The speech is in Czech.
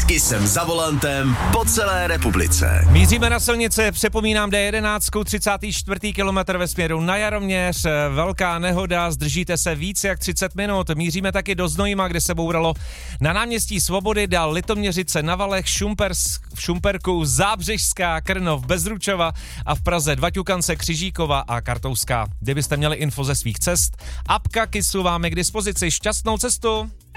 Kisem za volantem po celé republice. Míříme na silnici, připomínám D11, 34. kilometr ve směru na Jaroměř, velká nehoda, zdržíte se víc jak 30 minut. Míříme taky do Znojma, kde se bouralo na náměstí Svobody, dál Litoměřice na Valech, Šumperku, Zábřežská, Krnov, Bezručova a v Praze Dvaťukance, Křižíkova a Kartouská. Kdybyste měli info ze svých cest, apka Kisu vám je k dispozici. Šťastnou cestu!